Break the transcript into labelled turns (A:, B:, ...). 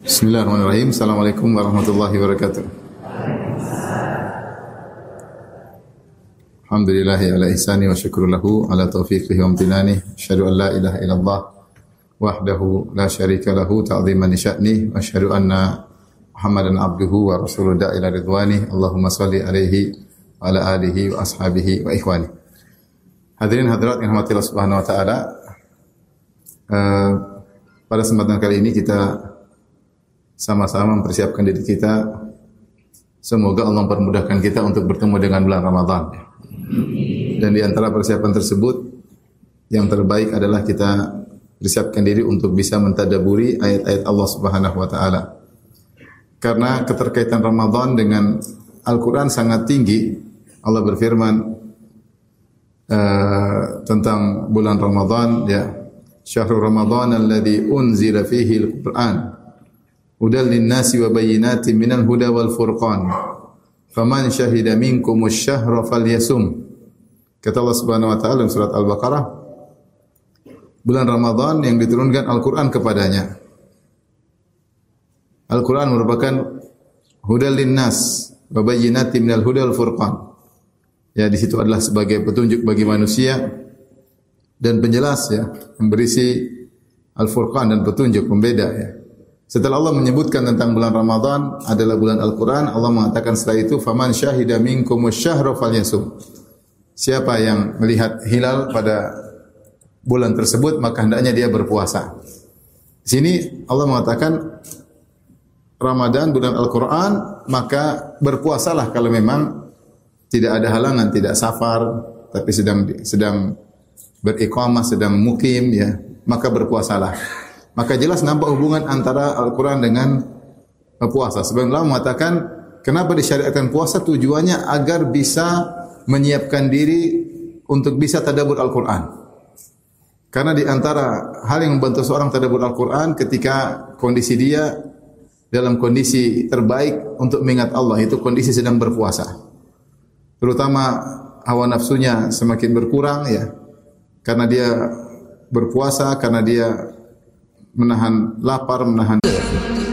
A: Bismillahirrahmanirrahim. Assalamualaikum warahmatullahi wabarakatuh. Alhamdulillahi ala ihsani wa syukru lahu ala taufiqihi wa amtinani. Asyhadu an la ilaha illallah wahdahu la syarika lahu ta'ziman li sya'ni wa asyhadu anna Muhammadan abduhu wa rasuluhu da'ila ridwani. Allahumma salli alaihi wa ala alihi wa ashabihi wa ikhwani. Hadirin hadirat yang dirahmati Allah Subhanahu wa taala. Pada kesempatan kali ini kita sama-sama mempersiapkan diri kita. Semoga Allah mempermudahkan kita untuk bertemu dengan bulan Ramadan. Dan di antara persiapan tersebut, yang terbaik adalah kita persiapkan diri untuk bisa mentadaburi ayat-ayat Allah Subhanahu wa taala. Karena keterkaitan Ramadan dengan Al-Quran sangat tinggi. Allah berfirman tentang bulan Ramadan, ya, Syahrul Ramadan alladzi unzila fihi al-Quran hudal lin-nasi wa bayyinatin minal huda wal furqan faman syahida minkumus syahra falyasum. Kata Allah Subhanahu wa taala dalam surat Al-Baqarah, bulan Ramadan yang diturunkan Al-Quran kepadanya. Al-Quran merupakan hudal lin-nas wa bayyinatin minal huda wal furqan. Ya, di situ adalah sebagai petunjuk bagi manusia dan penjelas, ya, yang berisi Al-Furqan dan petunjuk pembeda, ya. Setelah Allah menyebutkan tentang bulan Ramadan adalah bulan Al-Quran, Allah mengatakan setelah itu, faman syahida minkumus syahra falyasum. Siapa yang melihat hilal pada bulan tersebut, maka hendaknya dia berpuasa. Di sini Allah mengatakan Ramadan bulan Al-Quran, maka berpuasalah kalau memang tidak ada halangan, tidak safar, tapi sedang beriqamah, sedang mukim, ya, maka berpuasalah. Maka jelas nampak hubungan antara Al-Quran dengan puasa. Sebenarnya Allah mengatakan kenapa disyariatkan puasa, tujuannya agar bisa menyiapkan diri untuk bisa tadabbur Al-Quran. Karena di antara hal yang membantu seorang tadabbur Al-Quran ketika kondisi dia dalam kondisi terbaik untuk mengingat Allah, itu kondisi sedang berpuasa. Terutama hawa nafsunya semakin berkurang, ya, karena dia berpuasa, karena dia menahan lapar, menahan